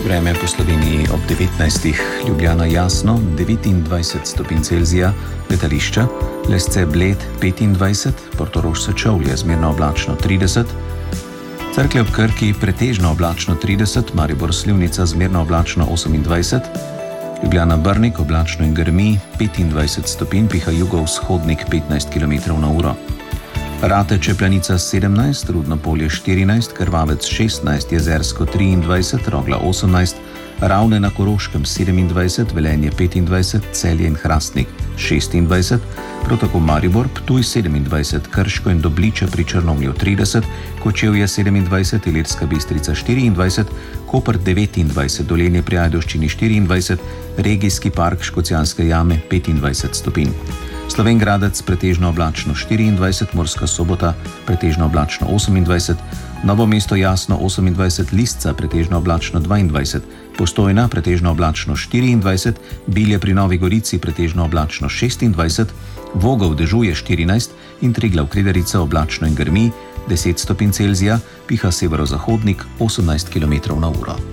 Vreme po Sloveniji ob 19. Ljubljana jasno, 29 stopinj Celzija, letališča, Lesce Bled 25, Portorož Sečovlje zmerno oblačno 30, Cerklje ob Krki pretežno oblačno 30, Maribor Slivnica zmerno oblačno 28, Ljubljana Brnik oblačno in grmi 25 stopinj, piha jugovzhodnik 15 km/h. Rateče Planica 17, Rudno Polje 14, Krvavec 16, Jezersko 23, Rogla 18, Ravne na Koroškem 27, Velenje 25, Celje in Hrastnik 26, prav tako Maribor, Ptuj 27, Krško in Dobliče pri Črnomlju 30, Kočevje 27, Ilirska Bistrica 24, Koper 29, Dolenje pri Ajdovščini 24, Regijski park Škocjanske jame 25 stopinj. Slovenj Gradec pretežno oblačno 24, Murska Sobota pretežno oblačno 28, Novo mesto jasno 28, Lisca pretežno oblačno 22, Postojna pretežno oblačno 24, Bilje pri Novi Gorici pretežno oblačno 26, Vogel dežuje 14 in Triglav Krederica oblačno in grmi 10 stopinj Celzija, piha severozahodnik 18 km/h.